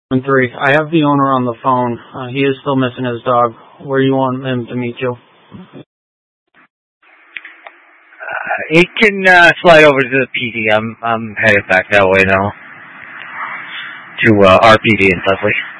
3. I have the owner on the phone. He is still missing his dog. Where do you want him to meet you? He can slide over to the PD. I'm headed back that way now to RPD in Leslie.